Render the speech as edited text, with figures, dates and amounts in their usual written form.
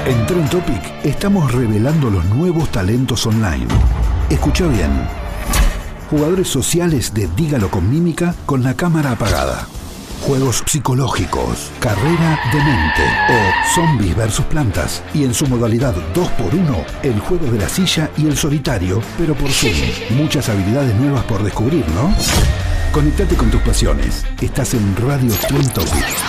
En Trend Topic estamos revelando los nuevos talentos online. Escucha bien. Jugadores sociales de Dígalo con Mímica con la cámara apagada. Juegos psicológicos, carrera de mente o zombies versus plantas. Y en su modalidad 2x1, el juego de la silla y el solitario, pero por Zoom. Muchas habilidades nuevas por descubrir, ¿no? Conectate con tus pasiones. Estás en Radio Trend Topic.